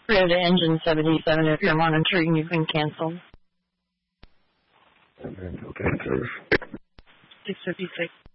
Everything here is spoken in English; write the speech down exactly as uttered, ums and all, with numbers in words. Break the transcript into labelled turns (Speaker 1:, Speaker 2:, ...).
Speaker 1: Red engine seventy-seven, if you're monitoring, you've been canceled.
Speaker 2: Okay, service.
Speaker 1: six fifty-six.